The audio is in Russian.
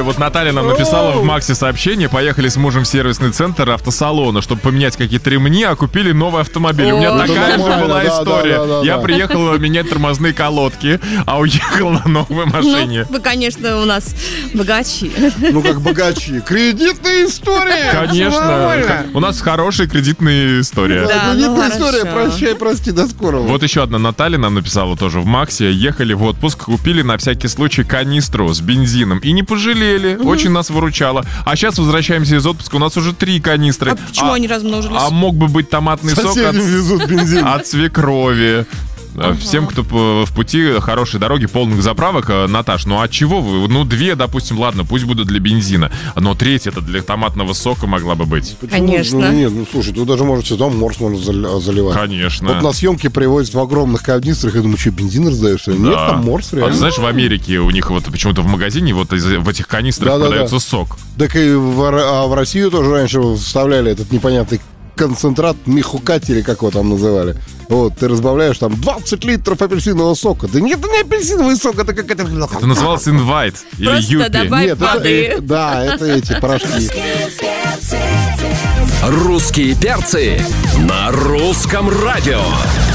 вот Наталья нам написала в Максе сообщение. Поехали с мужем в сервисный центр автосалона, чтобы поменять какие-то ремни, а купили новый автомобиль. У меня такая же была история. Я приехал менять тормозные колодки, а уехал на новой машине. Вы, конечно, у нас богачи. Ну, как богачи. Кредитная история. Конечно. У нас хорошая кредитная история. Да, Кредитная ну, история. хорошо. Прощай, прости, до скорого. Вот еще одна Наталья нам написала тоже в Максе. Ехали в отпуск, купили на всякий случай канистру с бензином. И не пожалели. Очень нас выручало. А сейчас возвращаемся из отпуска. У нас уже 3 канистры. А почему они размножились? А мог бы быть томатный сок Соседям везут бензин. от свекрови. Всем, кто в пути, хорошей дороги, полных заправок. Наташ, ну а чего вы? Ну 2, допустим, ладно, пусть будут для бензина. Но 3 это для томатного сока могла бы быть. Почему? Конечно. Ну, нет, ну слушай, тут даже можете там морс можно заливать. Конечно. Вот на съемки привозят в огромных канистрах. Я думаю, что, бензин раздаешь? Что ли? Да. Нет, там морс А реально. ты знаешь, в Америке у них вот почему-то в магазине вот в этих канистрах Да-да-да. продается сок. Так и в Россию тоже раньше вставляли этот непонятный концентрат михукати, или как его там называли. Вот, ты разбавляешь там 20 литров апельсинового сока. Да нет, это не апельсиновый сок, это как это... Это называлось инвайт или Просто юпи. добавь Нет, воды. да, это эти порошки. Русские перцы на русском радио.